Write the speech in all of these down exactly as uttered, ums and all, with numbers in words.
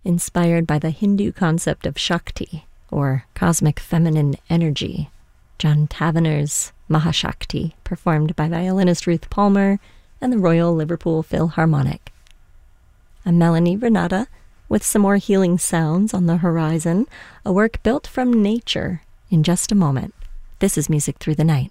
inspired by the Hindu concept of Shakti, or cosmic feminine energy. John Tavener's Mahashakti, performed by violinist Ruth Palmer and the Royal Liverpool Philharmonic. I'm Melanie Renata, with some more healing sounds on the horizon, a work built from nature in just a moment. This is Music Through the Night.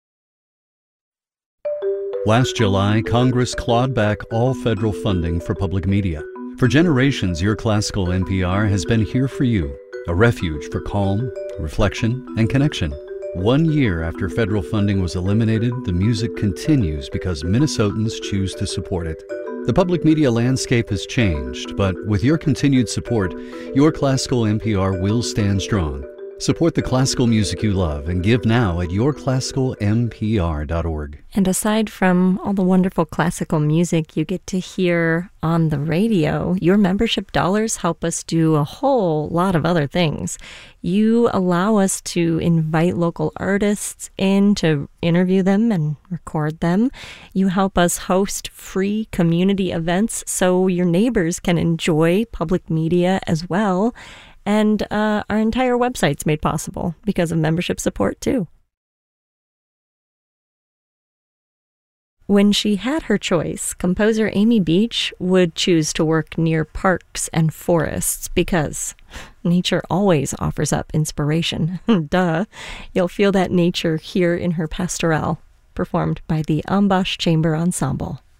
Last July, Congress clawed back all federal funding for public media. For generations, Your Classical N P R has been here for you, a refuge for calm, reflection, and connection. One year after federal funding was eliminated, the music continues because Minnesotans choose to support it. The public media landscape has changed, but with your continued support, Your Classical N P R will stand strong. Support the classical music you love and give now at your classical n p r dot org. And aside from all the wonderful classical music you get to hear on the radio, your membership dollars help us do a whole lot of other things. You allow us to invite local artists in to interview them and record them. You help us host free community events so your neighbors can enjoy public media as well. And uh, our entire website's made possible because of membership support, too. When she had her choice, composer Amy Beach would choose to work near parks and forests because nature always offers up inspiration. Duh. You'll feel that nature here in her pastorelle, performed by the Ambash Chamber Ensemble.